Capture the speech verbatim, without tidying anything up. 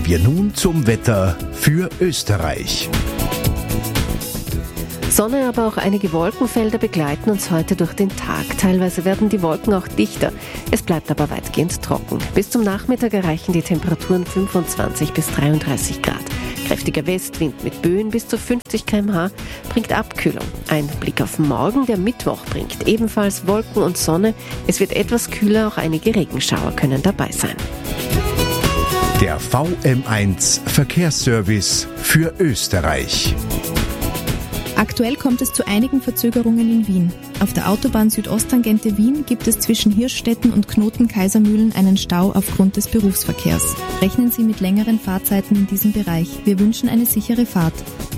Kommen wir nun zum Wetter für Österreich. Sonne, aber auch einige Wolkenfelder begleiten uns heute durch den Tag. Teilweise werden die Wolken auch dichter. Es bleibt aber weitgehend trocken. Bis zum Nachmittag erreichen die Temperaturen fünfundzwanzig bis dreiunddreißig Grad. Kräftiger Westwind mit Böen bis zu fünfzig Kilometer pro Stunde bringt Abkühlung. Ein Blick auf morgen, der Mittwoch, bringt ebenfalls Wolken und Sonne. Es wird etwas kühler, auch einige Regenschauer können dabei sein. Der V M eins Verkehrsservice für Österreich. Aktuell kommt es zu einigen Verzögerungen in Wien. Auf der Autobahn Südosttangente Wien gibt es zwischen Hirschstetten und Knoten Kaisermühlen einen Stau aufgrund des Berufsverkehrs. Rechnen Sie mit längeren Fahrzeiten in diesem Bereich. Wir wünschen eine sichere Fahrt.